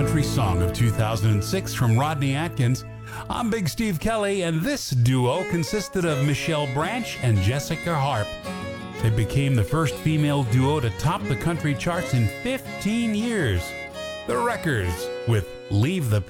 Country Song of 2006 from Rodney Atkins. I'm Big Steve Kelly, and this duo consisted of Michelle Branch and Jessica Harp. They became the first female duo to top the country charts in 15 years. The Wreckers with Leave the